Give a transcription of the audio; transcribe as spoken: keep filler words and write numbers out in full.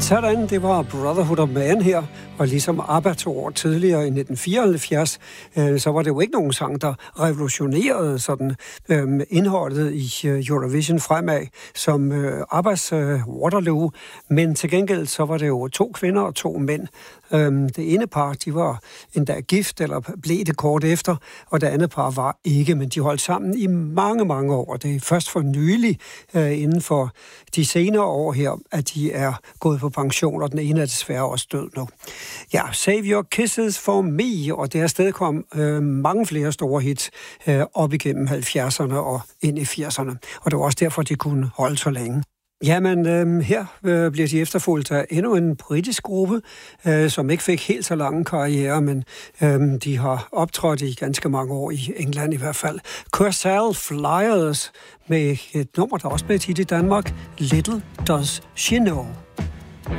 Sådan, det var Brotherhood of Man her, og ligesom ABBA to år tidligere i nitten fireoghalvfjerds, øh, så var det jo ikke nogen sang, der revolutionerede sådan øh, indholdet i øh, Eurovision fremad, som øh, ABBAs øh, Waterloo, men til gengæld så var det jo to kvinder og to mænd. Øhm, det ene par, de var endda gift, eller blev det kort efter, og det andet par var ikke, men de holdt sammen i mange, mange år. Det er først for nylig, øh, inden for de senere år her, at de er gået på pension, og den ene er desværre også død nu. Ja, Save Your Kisses for Me, og det er stadig kom øh, mange flere store hits øh, op igennem halvfjerdserne og ind i firserne, og det var også derfor, de kunne holde så længe. Jamen, øh, her øh, bliver de efterfulgt af endnu en britisk gruppe, øh, som ikke fik helt så lange karriere, men øh, de har optrådt i ganske mange år i England i hvert fald. Kursaal Flyers med et nummer, der også blev hit i Danmark, Little Does She Know.